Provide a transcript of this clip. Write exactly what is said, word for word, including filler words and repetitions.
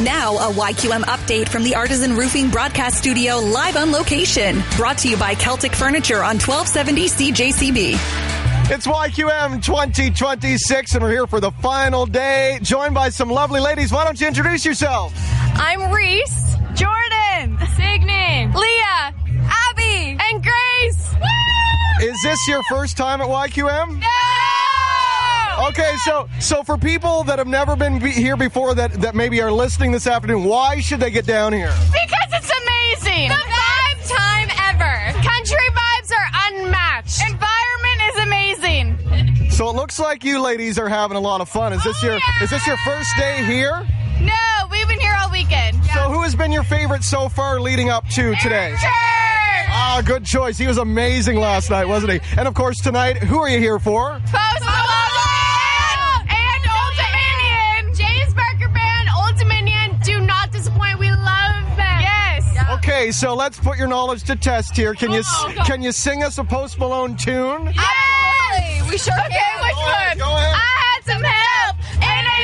Now, a Y Q M update from the Artisan Roofing Broadcast Studio live on location. Brought to you by Celtic Furniture on twelve seventy C J C B. It's Y Q M twenty twenty-six, and we're here for the final day, joined by some lovely ladies. Why don't you introduce yourself? I'm Reese, Jordan, Signy, Leah, Abby, and Grace. Woo! Is this your first time at Y Q M? No! Okay, so so for people that have never been be- here before that, that maybe are listening this afternoon, why should they get down here? Because it's amazing. The vibe time ever. Country vibes are unmatched. Environment is amazing. So it looks like you ladies are having a lot of fun. Is this Oh, your yeah. is this your first day here? No, we've been here all weekend. So who has been your favorite so far leading up to today? Church. Ah, good choice. He was amazing last night, wasn't he? And of course tonight, who are you here for? Post Malone and Old Dominion. James Barker Band, Old Dominion. Do not disappoint. We love them. Yes. Okay, so let's put your knowledge to test here. Can you Oh, God. can you sing us a Post Malone tune? Yes. We sure okay, can. Which Go ahead, one? go ahead. I had some help.